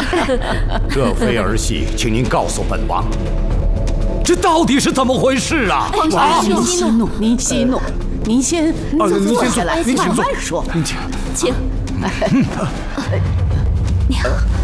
这非儿戏，请您告诉本王，这到底是怎么回事啊？ 皇上，您息怒，您息怒，您先坐下来，慢慢说。 您请， 请。 娘，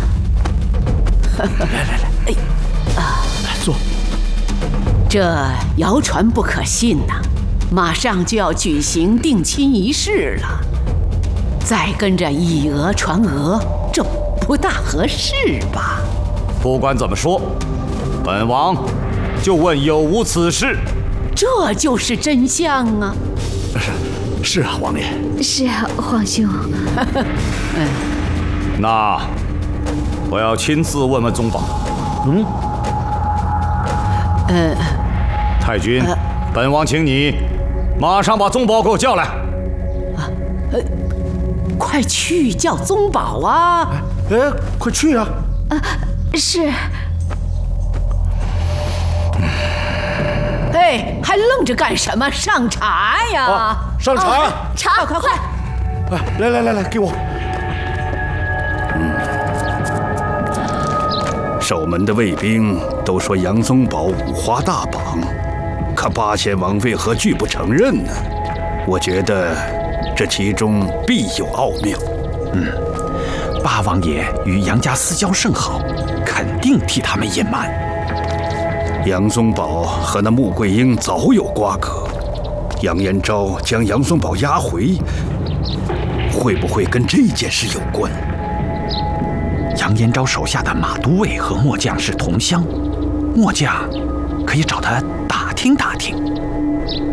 来，坐。 这谣传不可信呐，马上就要举行定亲仪式了，再跟着以讹传讹，这不大合适吧？ 不管怎么说，本王就问有无此事。 这就是真相啊！ 是啊，王爷。 是啊，皇兄。 那我要亲自问问宗保。太君，本王请你马上把宗保给我叫来。 快去叫宗保啊！ 快去啊！ 是。 哎，还愣着干什么？上茶呀！ 上茶！ 茶，快！ 来，给我。 守门的卫兵都说杨宗保五花大绑，可八贤王为何拒不承认呢？我觉得这其中必有奥妙。 八王爷与杨家私交甚好，肯定替他们隐瞒。 杨宗保和那穆桂英早有瓜葛，杨延昭将杨宗保押回，会不会跟这件事有关？ 杨延昭手下的马都尉和末将是同乡，末将可以找他打听打听。